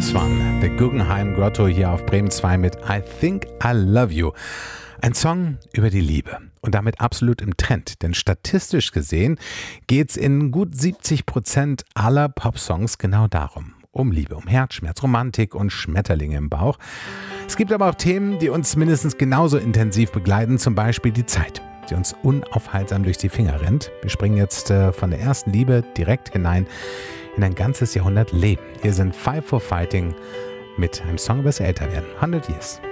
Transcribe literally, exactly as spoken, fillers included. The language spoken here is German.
Das waren The Guggenheim Grotto hier auf Bremen zwei mit I Think I Love You. Ein Song über die Liebe und damit absolut im Trend, denn statistisch gesehen geht's in gut siebzig Prozent aller Popsongs genau darum. Um Liebe, um Herzschmerz, Romantik und Schmetterlinge im Bauch. Es gibt aber auch Themen, die uns mindestens genauso intensiv begleiten, zum Beispiel die Zeit, die uns unaufhaltsam durch die Finger rennt. Wir springen jetzt äh, von der ersten Liebe direkt hinein in ein ganzes Jahrhundert Leben. Hier sind Five for Fighting mit einem Song über das Älterwerden. hundert Years.